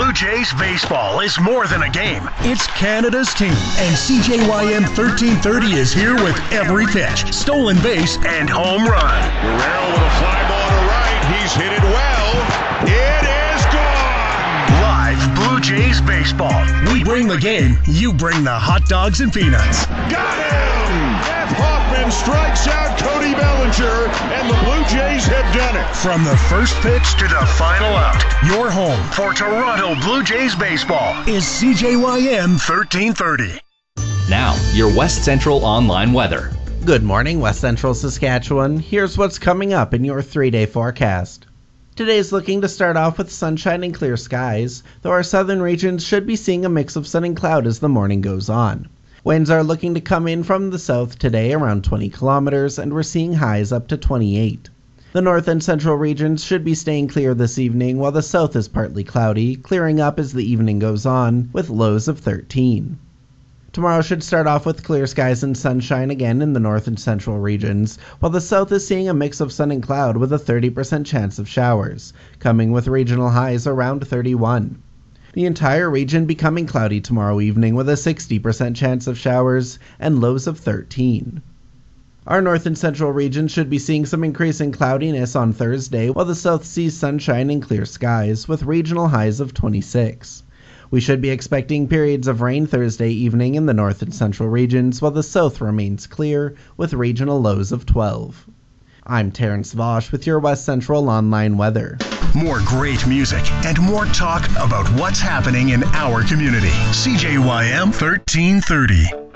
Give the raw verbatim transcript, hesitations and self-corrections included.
Blue Jays baseball is more than a game. It's Canada's team, and C J Y M thirteen thirty is here with every pitch, stolen base, and home run. Guerrero with a fly ball to right. He's hit it well. It is gone. Live Blue Jays baseball. We bring the game. You bring the hot dogs and peanuts. Got him! Jeff Hoffman strikes out Cody Bellinger, and the Blue Jays have done it. From the first pitch to the final out, your home for Toronto Blue Jays baseball is C J Y M thirteen thirty. Now, your West Central online weather. Good morning, West Central Saskatchewan. Here's what's coming up in your three-day forecast. Today's looking to start off with sunshine and clear skies, though our southern regions should be seeing a mix of sun and cloud as the morning goes on. Winds are looking to come in from the south today around twenty kilometers, and we're seeing highs up to twenty-eight. The north and central regions should be staying clear this evening, while the south is partly cloudy, clearing up as the evening goes on, with lows of thirteen. Tomorrow should start off with clear skies and sunshine again in the north and central regions, while the south is seeing a mix of sun and cloud with a thirty percent chance of showers, coming with regional highs around thirty-one. The entire region becoming cloudy tomorrow evening with a sixty percent chance of showers and lows of thirteen. Our north and central region should be seeing some increasing cloudiness on Thursday, while the south sees sunshine and clear skies with regional highs of twenty-six. We should be expecting periods of rain Thursday evening in the north and central regions, while the south remains clear with regional lows of twelve. I'm Terrence Vosch with your West Central online weather. More great music and more talk about what's happening in our community. C J Y M thirteen thirty.